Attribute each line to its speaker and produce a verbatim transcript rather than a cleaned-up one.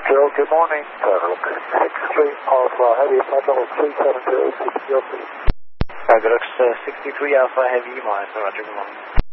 Speaker 1: Joe, good morning. Outlook six three Alpha Heavy, flight level three seven zero six zero three.
Speaker 2: Outlook uh, sixty-three Alpha Heavy, miles, Roger, good morning.